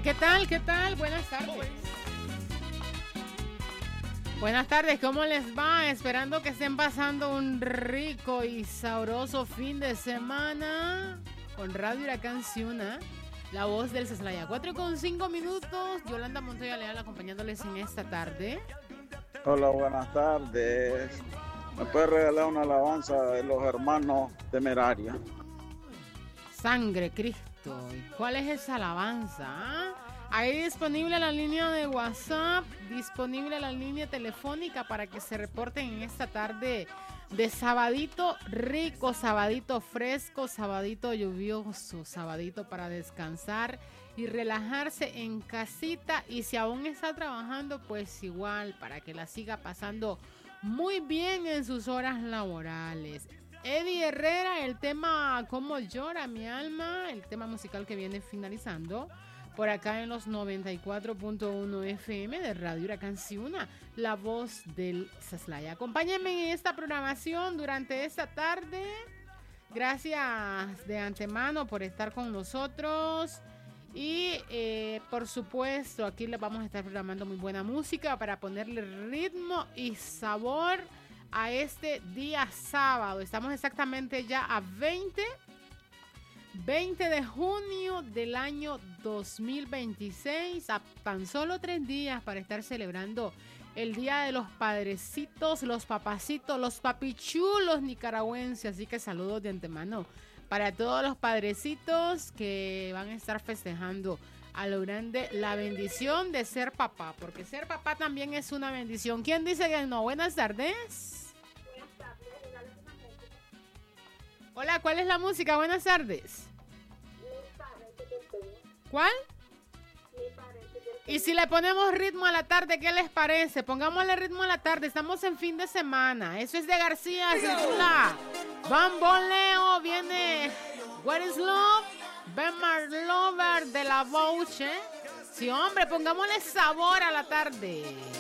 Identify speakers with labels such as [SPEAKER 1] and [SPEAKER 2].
[SPEAKER 1] ¿Qué tal? ¿Qué tal? Buenas tardes. Buenas tardes, ¿cómo les va? Esperando que estén pasando un rico y sabroso fin de semana con Radio Huracán Ciuna, la voz del Ceslaya. 4:05, Yolanda Montoya Leal acompañándoles en esta tarde.
[SPEAKER 2] Hola, buenas tardes. ¿Me puede regalar una alabanza de los hermanos Temerarios?
[SPEAKER 1] Sangre Cristo. ¿Y cuál es esa alabanza? Ahí disponible la línea de WhatsApp, disponible la línea telefónica para que se reporten en esta tarde de sabadito rico, sabadito fresco, sabadito lluvioso, sabadito para descansar y relajarse en casita. Y si aún está trabajando, pues igual, para que la siga pasando muy bien en sus horas laborales. Eddie Herrera, el tema Cómo llora mi alma, el tema musical que viene finalizando por acá en los 94.1 FM de Radio Huracán Ciuna, la voz del Ceslaya. Acompáñenme en esta programación durante esta tarde. Gracias de antemano por estar con nosotros. Y por supuesto, aquí les vamos a estar programando muy buena música para ponerle ritmo y sabor a este día sábado. Estamos exactamente ya a 20 de junio del año 2026, a tan solo 3 días para estar celebrando el Día de los Padrecitos, los papacitos, los papichulos nicaragüenses. Así que saludos de antemano para todos los padrecitos que van a estar festejando a lo grande la bendición de ser papá, porque ser papá también es una bendición. ¿Quién dice que no? Buenas tardes. Hola, ¿cuál es la música? Buenas tardes. ¿Cuál? Y si le ponemos ritmo a la tarde, ¿qué les parece? Pongámosle ritmo a la tarde, estamos en fin de semana. Eso es de García Segura. Bamboleo, viene What is Love, Ben Marlover de La Voce. Sí, hombre, pongámosle sabor a la tarde.